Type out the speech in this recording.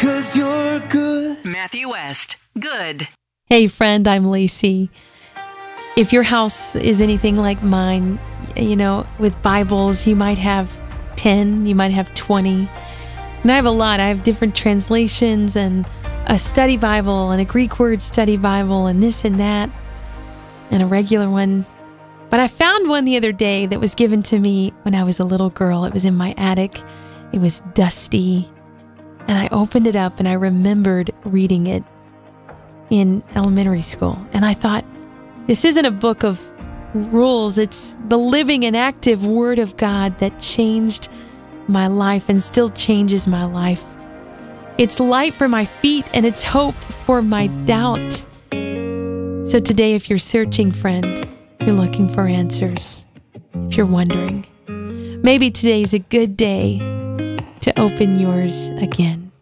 'cause you're good. Matthew West, good. Hey friend, I'm Lacey. If your house is anything like mine, with Bibles, you might have 10, you might have 20. And I have a lot. I have different translations and a study Bible and a Greek word study Bible and this and that and a regular one. But I found one the other day that was given to me when I was a little girl. It was in my attic. It was dusty. And I opened it up and I remembered reading it in elementary school. And I thought, this isn't a book of rules. It's the living and active Word of God that changed my life and still changes my life. It's light for my feet and it's hope for my doubt. So today, if you're searching, friend, you're looking for answers. If you're wondering, maybe today's a good day to open yours again.